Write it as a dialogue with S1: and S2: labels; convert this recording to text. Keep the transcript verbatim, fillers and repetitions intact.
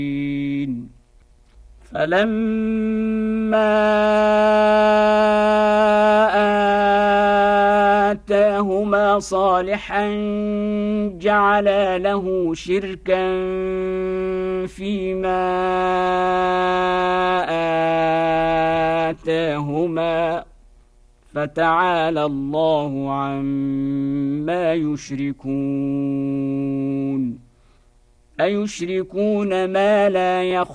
S1: فلما آتاهما صالحا جعلا له شركا فيما آتاهما فتعالى الله عما يشركون أيشركون ما لا يخلق